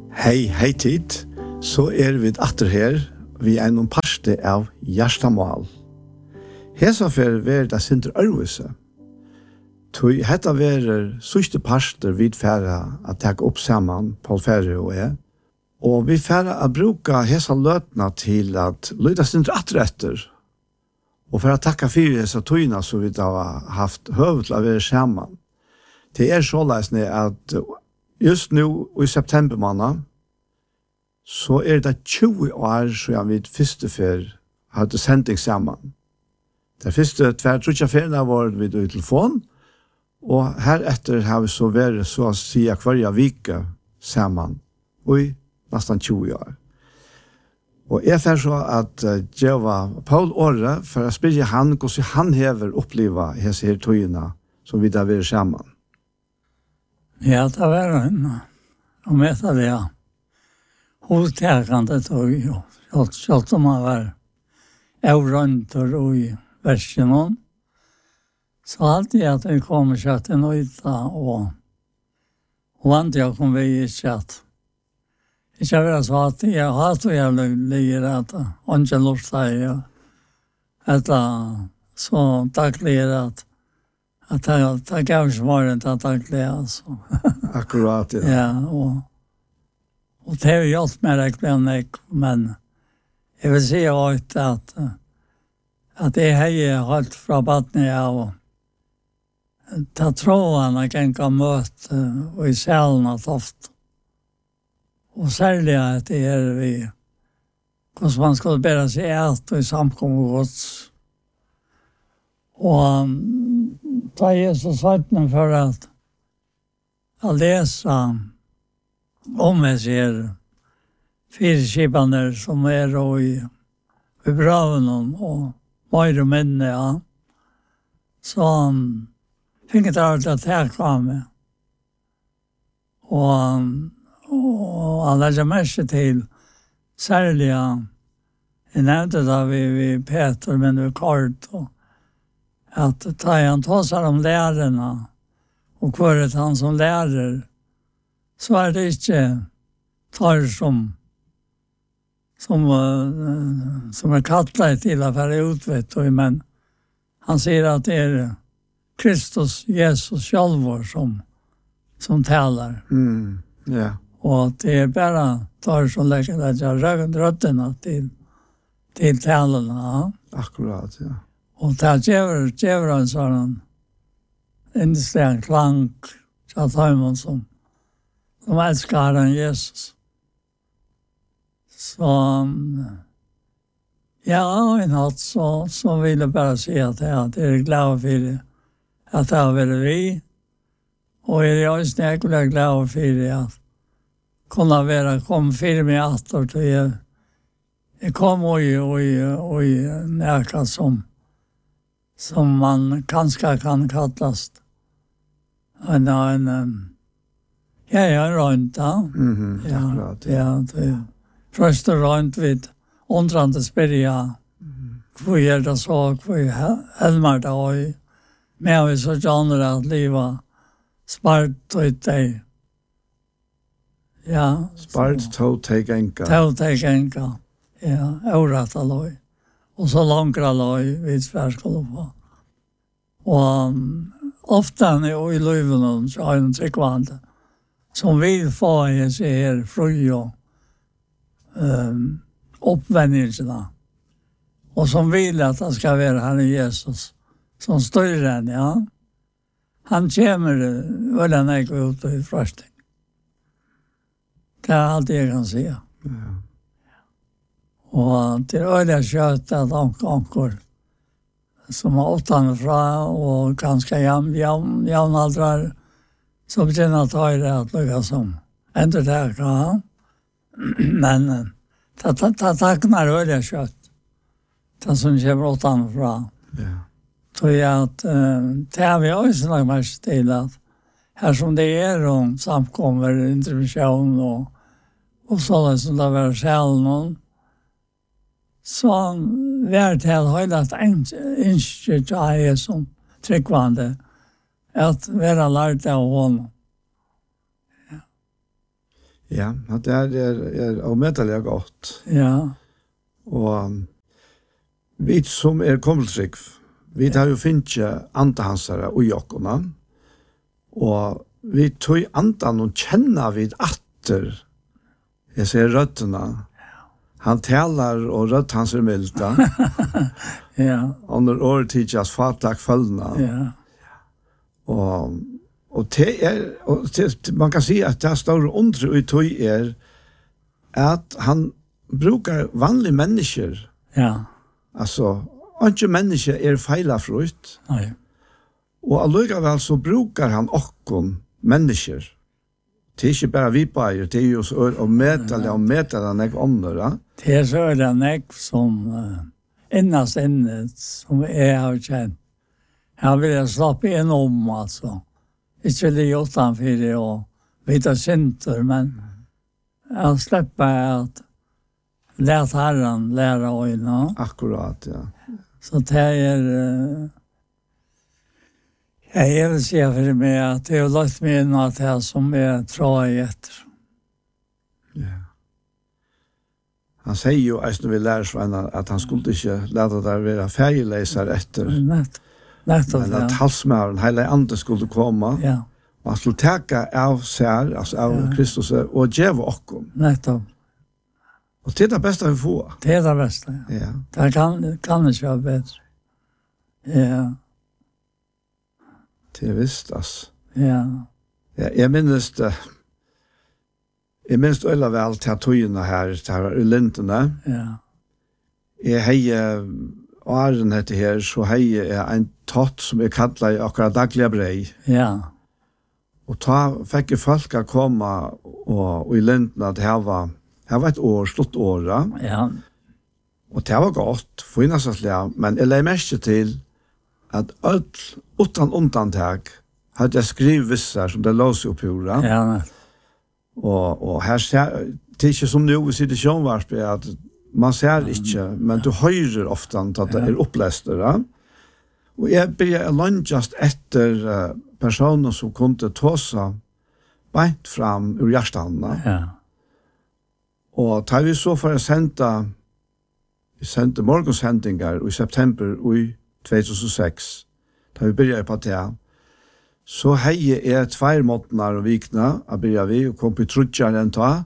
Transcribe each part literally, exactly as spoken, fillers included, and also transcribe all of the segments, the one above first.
Hei, hei tid, så er vi atter her, vi er noen parste av Gjerstamål. Hesa fer ver det sinter ørvise. Tui hetta verer sørste parster vid færa at taka opp saman, Paul Ferre og jeg. Og vi færa at bruka hesa løtna til at lyda sinter atter etter. Og for å takka fyrir hesa tøyna så vi da har haft høvet til å være saman. Det er så leisende at just nu i september måned så er det tjue år siden vi første fer hadde sending sammen. Det første tver trutja ferien var vi i telefon, og heretter har vi så vært så å si hver vike sammen i nesten tjue år. Og jeg fer så at jeg var Paul Åre for å spille han hvordan han hever oppleva hese her tøyene som vi da var sammen. Ja, det var en om etter det, ja. Hovedtakende tog jo. Selv om han var avrønter i versjonen, så alltid at jeg kom seg til nøyta, og og vant jeg kom vi ikke at ikke være så at jeg har så jævlig ligger at han ikke lort seg, etter så takkelig at att det det gav ju svaren att tackla alltså. Akkurat, ja. Ja, och och det har gjort mig räkna men jag vill säga att att att det här är halt från botten av ta tråden att kan komma ut och i själen att ofta. Och särskilt att det är vi hur man ska bära sig allt i samkomgods. Och ta Jesus vattnen för att att läsa om jag ser fyrskipaner som är i, i braven och mer och män, ja. Så um, fick jag allt att täcka med. Och, och alla jag märkte till särliga jag nämnde det vi, vi Peter men nu kort och att ta han talar om lärarna och kvar är han som lärare så är det inte tar som som uh, som är kallat till att vara utvet och men han säger att det är Kristus Jesus själv som som talar. Mm. Ja. Yeah. Och det är bara tar som lägger att jag rögn rötterna till till talarna. Akkurat, ja. Och det ger ger en sån inställd klang så att han som som älskar han Jesus. Så ja, en natt så så vill jag bara säga att jag är glad för det. Att jag vill vi och är jag snäckligt glad för det att kunna vara kom för mig att och jag jag kom och och och näka som som man kanske kan kallas en en ja ja runt ja Mhm. ja ja det första runt vid undrande speria hur är det så hur Helmar då i med vi så genre att leva spart och det ja Spart to take enka. to take enka ja orat alloy och så långt alloy vid svärskolo på. Och um, ofta när i löven så har en trekvant som vill få en ser fri och ehm uppvändningarna. Och som vill att det ska vara han Jesus som styr den, ja. Han kommer väl en ek ut i frösting. Det är allt jag kan säga. Ja. Och till öliga kött att ankor som har åttan fra och ganska jämn, jämn, jämnaldrar så betyder att ta i det att lycka som ändå det ja. Men ta, ta, ta, tacknar öliga kött. Det som kommer åttan fra. Ja. Tror jag att det har vi också lagt mest till att här som det är om samkommer intervention och, och sådana som det var själv så var det hela att inte jag som tryggvande att vara lärt av honom. Ja. Ja, det er, er, er avmeddelig godt. Ja. Og um, vi som er kommeltrykk, vi har jo finnet andahansere og jokkene, og vi tog andan og kjenner vid atter, jeg ser røttene, han talar og rødt hans er milda, ja. under åretidjas fatak følgene, Ja. og Og det er, og det, man kan si at det står undre i tog er at han brukar vanlige mennesker. Ja. Altså, ikke mennesker er feilafrøyt. Nei. Og allikevel så brukar han okkon mennesker. Det er ikke bare vi bare, det er jo så ør og medtale og medtale nek ånder. Det er så ør nek som uh, innast innet som jeg har kjent. Jeg vil slappe inn om, altså. Ikke det utenfor det og vite synder, men jeg slipper at lät herren lære øyne. Akkurat, ja. Så det er, uh, jeg vil si for meg at det er lagt meg inn at det som er tråd etter. Ja. Han sier jo, eisen vi lærer Svein, at han skulle ikke lade der være fergeleser etter. Nett. Nettopp, Men at ja. halsmæren, hele andre skulle komme, Ja, og han skulle teka av seg, altså av Ja. Kristus, og djeva okkom. nettopp. Og det er det beste vi får. Det er det beste, ja. Ja. Det kan, kan ikke være bedre. Ja, Det er visst, altså. ja, Ja, jeg minnes det, jeg minnes det øyla vel til tøyene her, til her i lintene. ja. Jeg heier, åren heter her, så heier jeg en tott som jeg kallar i akkurat daglige brei. Ja, Og ta fikk jeg folk å komme og, og i lintene at her var, her var et år, slutt året. ja, Og det var godt, finnes men jeg legger merke til at alt utan undantag hadde jeg skrivet visse som det lås opp i jorda. ja, nettopp. Og, og her ser, det er ikke som nå vi sitter i sjånvarp, at man ser ikke, men du hører ofte at det er opplestere. Og jeg blir lønnjast etter uh, personer som kunne ta seg beint fram ur hjertene. Ja, Og da vi så for å sende, vi sendte morgenshendinger i september i två tusen og seks, da vi begynte på det, så heier jeg tveir måttenar og vikna, jeg begynte vi, og kom på trudjaren en ta,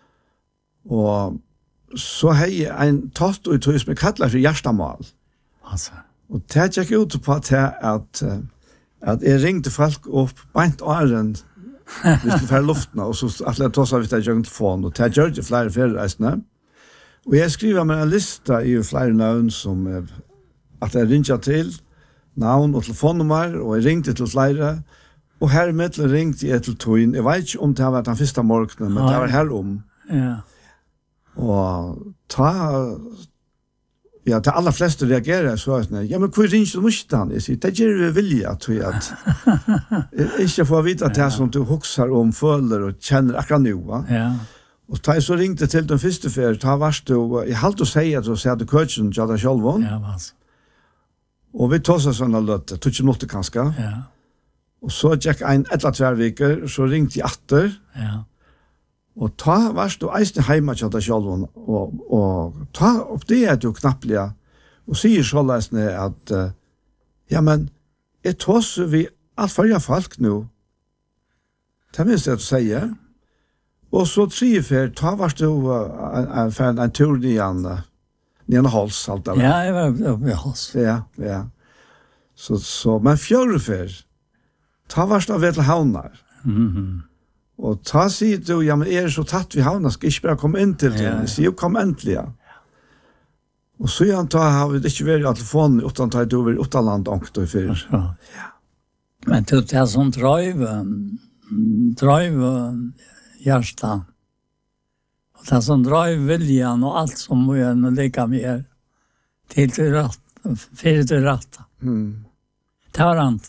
og så heier en tatt og tog som jeg kallar for hjertamal. altså. Og det gikk ut på det at, at jeg ringte folk opp beint åren, hvis du får luften, og så at jeg tog seg hvis jeg gjør telefon, og det gjør det flere ferreisene. Og jeg skriver med en lista i flere navn som er, at jeg ringer til, navn og telefonnummer, og jeg ringte til flere, og her med ringte jeg til togjen. Jeg vet ikke om det har vært den første morgenen, men det var her om. Ja, Og ta, ja, de aller fleste reagerer så at, ja, men hvor ringer du ikke han? Jeg sier, det gjør vi vilja, tror jeg, at ikke få vite at det som du husker om, føler og kjenner akkurat nå, va? ja, Og da jeg så ringte til den første fer, da var det jo, jeg halte å si at du sier at køtjen til deg selv, ja, altså. og vi tog seg sånne løtte, tog ikke minutter kanskje, Ja, og så gikk en et eller tverviker, så ringte jeg atter, ja, og ta var du eisne heima til deg selv, og, og ta opp det er du knapplige, og sier så løsne at, uh, ja, men, jeg tog så vi alt for jeg folk nå, det minst det du sier, og så tre fer, ta var du uh, en, en, en tur nian, uh, nian hals, alt det. ja, jeg var oppe i hals. Ja, ja. Så, så, men fjøre fer, ta var du ved til havnar, Mhm. og ta sier du, ja, men er det så tatt vi havnar, skal ikke bare komme inn til det, Ja, ja. jeg sier jo kom endelig, ja. Og så igjen ta har vi ikke vært i telefonen, utan ta du over utenland ångt og fyr. Så. Men til det som drøyv, drøyv hjärsta. Og det som drøyv viljan og alt som må gjøre noe lika mer til til rett, fyrir til rett. Mm. Det var han,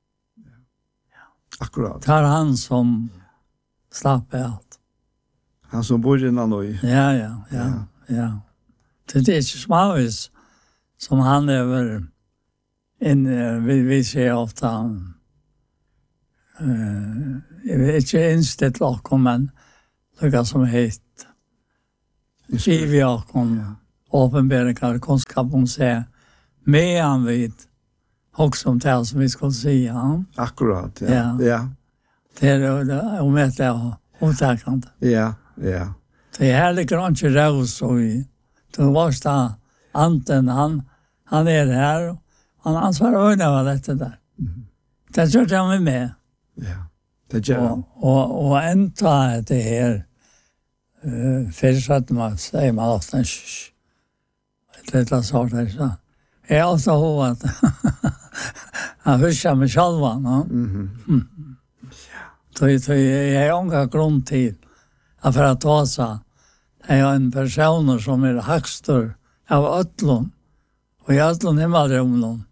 Akkurat. det var han som slapp alt. Han som bor innan nå. Ja, ja, ja, ja. Det er ikke smavis som han er vel inn, vi, vi ser ofta uh, jeg vet ikke innstilt okkom, men lukka som hit. Giv jag kon åpenberingar kunskap om sig medan vi också om det som vi skulle säga. Akkurat, ja. Ja. Ja. Det är om det är otäckande. Ja, ja. Det är härligt grönt i rås och i den värsta anten, han, han är här. Han ansvarar ögonen av detta där. Mm. Det tror jag med. Ja. Det gör han. Och, och, och änta det här uh, försatt man säger man ofta det är så där så. Jag har också hört att han huskar mig själva. No? Mhm. Mm. Så, så jag har inga grund till att för att ta sig. Jag är en person som är högstor av ötlån. Och i ötlån himmelrumlån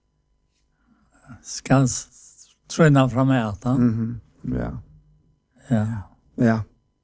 ska tröna fram äta. Mhm. Ja. Ja. Ja.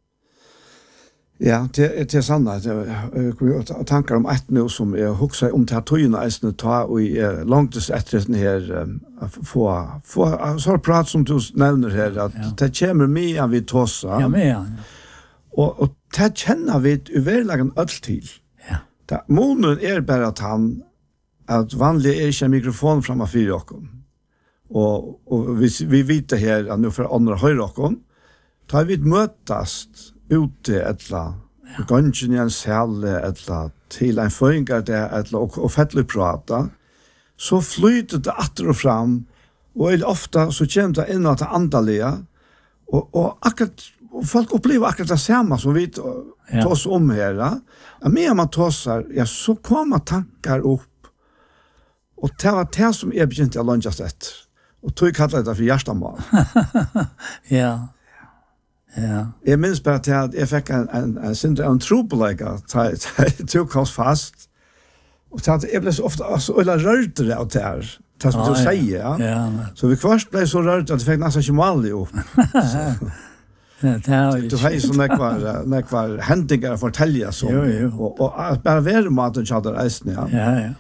Ja, det är sant att jag tankar om ett nu som är huxar om till tojerna är ta och i långt efter den här få få så prat som du nämner här att det kommer med vi tossa. Ja, med. Och och det känner vi överlagen öll till. Ja. Det månen är bara att han att vanliga är inte mikrofon framför för oss. Och och vi vi vet det här att nu för andra höra oss. Tar vi mötast ute ettla gången i en sal ettla till en föringar där ettla och, och fettligt prata så flyter det atter och fram och ofta så kommer det in att det andaliga och, och akkurat och folk upplever akkurat det samma som vi ja. tar om här. Ja, mer man tossar, ja, så kommer tankar upp och det var det som är begynt att lunchas efter. Och tog kallar det för hjärtamål. Ja. Ja. Jag minns bara till att jag fick en, en, en, en, en trobelägga till tog oss fast. Och till att jag blev så ofta så ölla rörd av det här. Det som Ah, du ja. säger. Ja. Ja. Så vi först blev så rörd att jag fick nästan inte mål ihop. Ja, det har Du har ju så nekvar, nekvar händingar att fortälja som. Jo, jo. Och, och att bara vara maten tjadar eisen, ja. Ja, ja.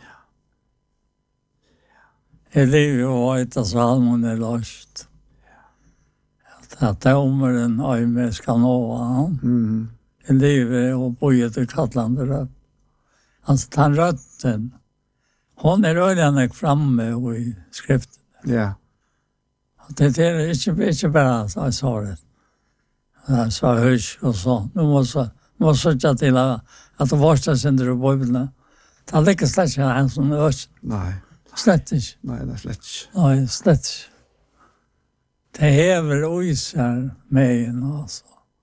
Jag lever ju och ett av salmon är löst. Att domaren öjme ska nå han. Mm. Jag lever och bor till kattlande röd. Alltså den rötten. Hon är öjligen framme i skriften. Ja. Det är inte, inte bara så jag sa det. Jag sa hörs och så. Nu måste nu måste jag till att att det varsta sänder i Bibeln. Det är lika slett en som hörs. Nej. Slett inte. Nej, det är slett inte. Nej, slett inte. Det hever oisar med alltså.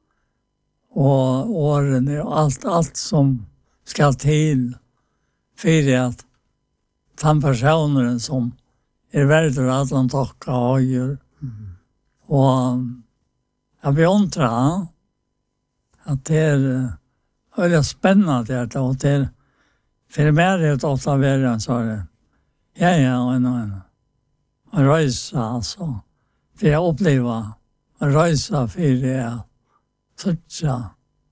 Och åren är allt, allt som ska till för att den personen som är värd att han tacka och gör. Mm. Och jag beundrar att det är väldigt spännande att och det är för mig är det ofta värre så är det. Ja, ja, och en och en. Och röjsa alltså. För jag upplever en röjsa för det sådär.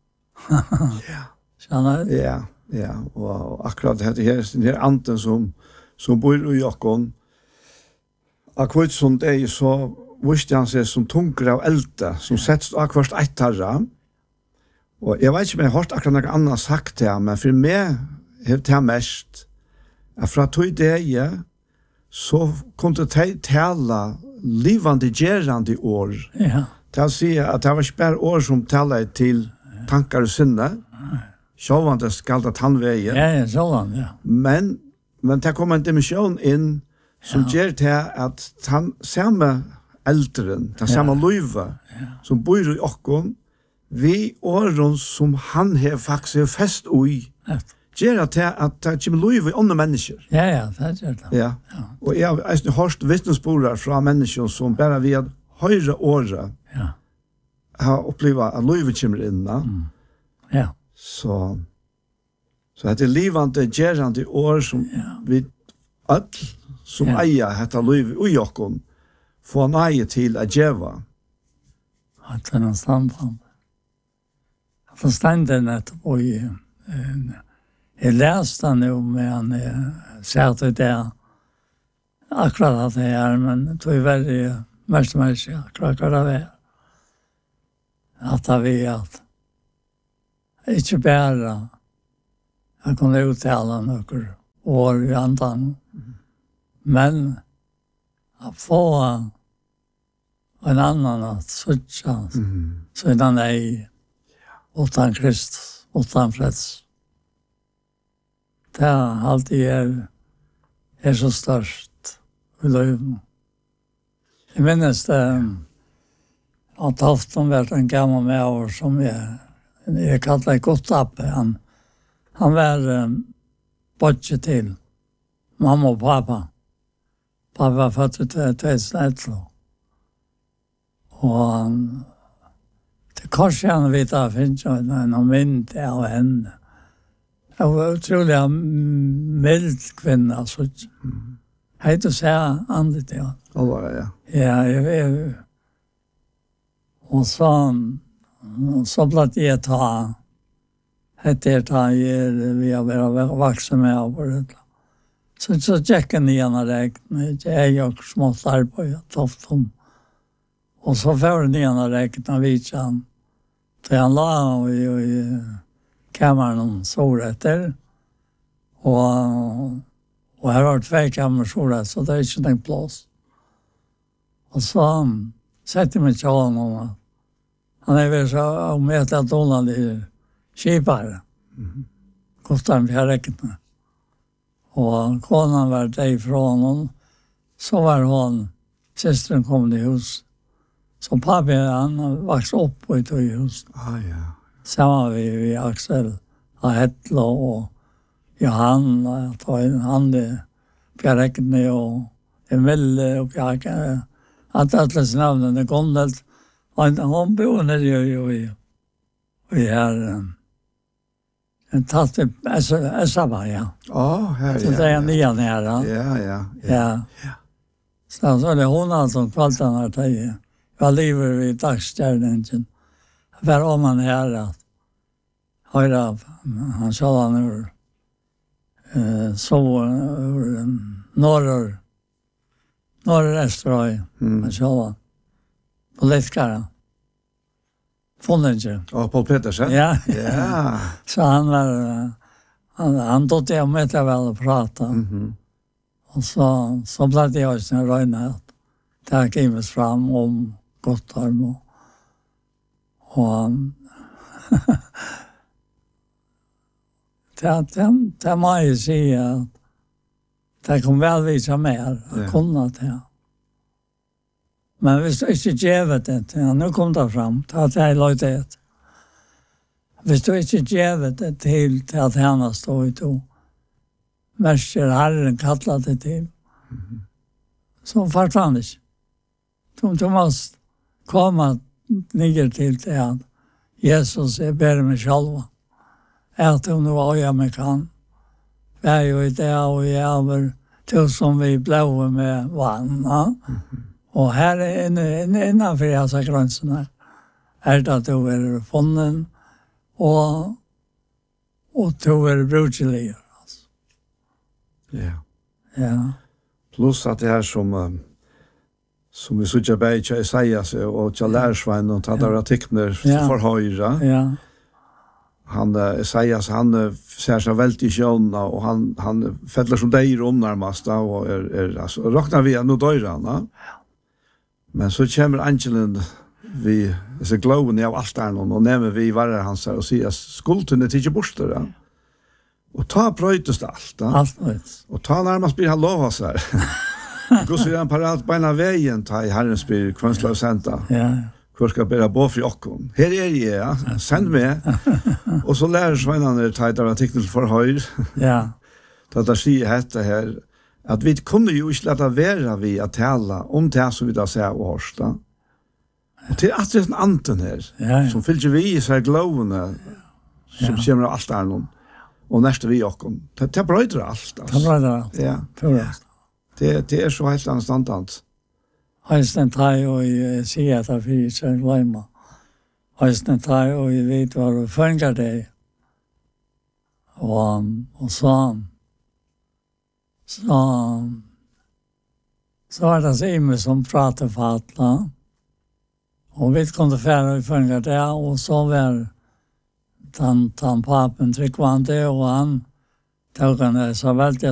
Ja. Känner du? Ja, ja. Och, och akkurat det här, det här, den här anten som, som bor i Jokon. Akkurat som det är så visste han sig som tunker av älte som sätts akkurat ett herra. Och jag vet inte om jag har hört akkurat något annat sagt det, men för mig är det mest att från att tog det så kunde det tala livande gerande år. Ja. Det vill säga att det var inte bara år som talade till tankar och sinne. Självande skall det tandvägen. Ja, ja, sådan, ja. Men, men det kommer en dimension in som Ja. gör det att han samma äldren, den samma löva som bor i Åkon, vi åren som han har faktiskt fäst i, Ja, gör det att det kommer löva i andra människor. ja, ja, det gör det. Ja. Ja. Och jag har hört vittnesbörd från människor som bara vid höjre året Ja. har upplevt att löva kommer in. Mm. Ja. Så så det är livande gerande år som Ja. vi all som Ja. eier detta liv i Jokon får nøye til å gjøre. Att det är en samband. Att det ständer nettopp och i jag läste nu med han satt ut där akkurat att det är men det är väldigt mest mest akkurat det är att vi att ikke bare jeg kunne uttale noen år i andan, mm. men att få en annan att söka mm. så innan nej utan Kristus, utan freds. Det är alltid är, är så störst i livet. Jag minns det att haft om varit en gammal med år som jag, jag kallade gott upp. Han, han var um, budget till mamma och pappa. Pappa var född till tjugohundraelva. Och han, det kanske han vet att det finns en mynd av henne. Det var otroligt mild kvinna. Så mm. jag inte säga andligt, ja. Ja, var det, ja. Ja, jag vet. Och så, så blev det ta, det ta vi har varit vuxna med av det. Så så gick han igen och räknade. Jag är också smått arbete, toftom. Och så får han igen och räkna vidtjan. Så han la i, i kameran och solrätter. Och, och här har två kameror solrätter, så det är inte en plats. Och så sätter mig till honom. Han är väl så om ett att dollar i kipare. Mm. Kostar en fjärräkna. Och konan var därifrån honom. Så var hon, systern kom till hus. Så pappa han växte upp på ett hus. Ah, ja. Samma vi, vi Axel, Ahetlo och Johan. Han är fjärräkna och Emelle och jag. Att alla namnen är gondelt. Och hon bor nere ju i i här en tatt i Esaba, ja. Ja, här, så det är nian här. Ja, ja, ja. ja. Så, så det hon alltså kvällen här till. Jag lever vid dagstjärnen. För om man är att höra, han sa han ur eh, så ur norr norra Österrike. Mm. Han sa han. På Leifkara. Fondinger. Ja, Paul Petersen? Ja. Ja. Så han var, han, han tog det om att jag väl prata. Mm-hmm. Och så, så blev det jag sin röjna att det här givet fram om Gotthard. Och, och han, det, det, det må jag säga att det kom väl visa mer att ja. Kunna det. Men hvis du ikke gjør det, ja, nu kom det fram, til at jeg løy det. Hvis du ikke gjør det til, til at henne stod i to, merker Herren kallar det til, mm-hmm. så fortfarande ikke. Du, du måste komma ner till det att Jesus är bättre med själva. Att du nu har jag med kan. Vi är ju i det och vi är över till som vi blev med vann. Mm-hmm. Och här är en, en, innanför dessa gränserna är det att du är funnen och, och du är brukelig. Alltså. Ja. Ja. Plus att det här som, um, som vi såg på i Isaias och till lärsvän och tar där artiklar för höjra. Ja. Han uh, Isaias han uh, ser sig väldigt i sjön och han han fäller som dig rum närmast och är, är alltså räknar vi nu dör han. Ja. Men så kommer angelen vi så glowen av altan och nämner vi var han sa och säger skulden är inte borta då. Och ta brötest allt. Allt. Och ta närmast blir han lova så här. Gå så en parat på en vägen ta i Herrens by Kvarnslöv center. Ja. Hur ska bära bo för okon. Här är det ja. Sänd med. Och så lär svennarna ta där artikel för höjd. Ja. Då där säger detta här att vi kunde ju inte låta vara vi att tala om det som vi då säger och hörsta. Och till att det är en anten här ja, ja. som fyller vi i sig glowna som ja. Kommer allt där någon och nästa vi och det det bröder allt alltså. Det bröder allt. Ja. Det det är så helt anständigt. Hösten tar och säger att vi ska glömma. Hösten tar och vi vet vad det funkar det. Och och så så så var det Simon som pratade för alla. Och vi kunde färra i funkar det och så var tan, tan papen tryggvande, og han tog han det så veldig